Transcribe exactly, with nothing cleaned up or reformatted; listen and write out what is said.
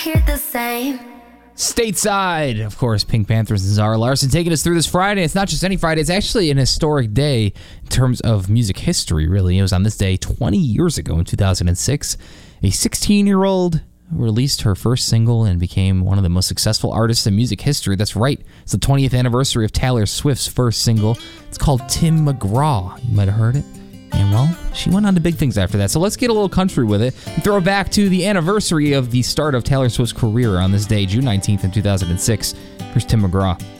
hear the same. Stateside, of course, Pink Panthers and Zara Larsson taking us through this Friday. It's not just any Friday, it's actually an historic day in terms of music history, really. It was on this day twenty years ago in two thousand six. A sixteen-year-old released her first single and became one of the most successful artists in music history. That's right. It's the twentieth anniversary of Taylor Swift's first single. It's called Tim McGraw. You might have heard it. And, well, she went on to big things after that. So let's get a little country with it and throw it back to the anniversary of the start of Taylor Swift's career on this day, June nineteenth in two thousand six. Here's Tim McGraw.